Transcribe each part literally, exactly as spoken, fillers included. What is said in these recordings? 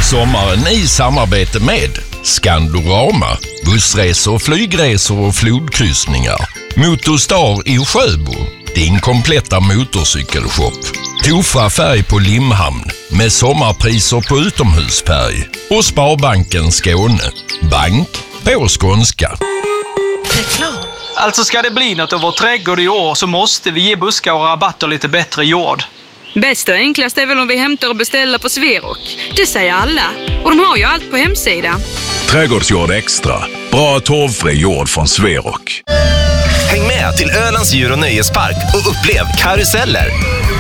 Sommaren i samarbete med Skandorama, bussresor, flygresor och flodkryssningar. Motorstar i Sjöbo, din kompletta motorcykelshop. Tofa färg på Limhamn med sommarpriser på utomhusfärg. Och Sparbanken Skåne, bank på skånska. Reklam. Alltså ska det bli något av vår trädgård i år så måste vi ge buskar och rabatter lite bättre jord. Bäst och enklast är väl om vi hämtar och beställer på Sverok. Det säger alla. Och de har ju allt på hemsidan. Trädgårdsjord extra. Bra torvfri jord från Sverok. Häng med till Ölands djur- och nöjespark och upplev karuseller.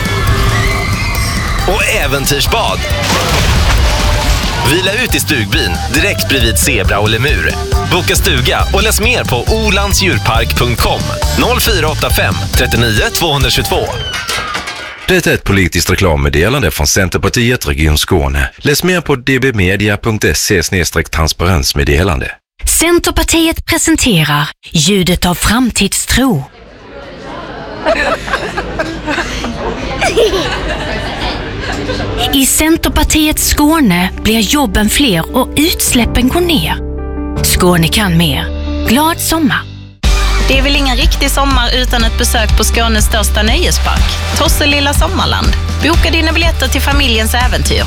Och äventyrsbad. Vila ut i stugbyn direkt bredvid zebra och lemur. Boka stuga och läs mer på olandsdjurpark punkt com noll fyra åtta fem trettionio tvåhundratjugotvå. Det är ett politiskt reklammeddelande från Centerpartiet Region Skåne. Läs mer på d b media punkt se slash transparensmeddelande. Centerpartiet presenterar ljudet av framtidstro. I Centerpartiet Skåne blir jobben fler och utsläppen går ner. Skåne kan mer. Glad sommar! Det är väl ingen riktig sommar utan ett besök på Skånes största nöjespark, Tosselilla Sommarland. Boka dina biljetter till familjens äventyr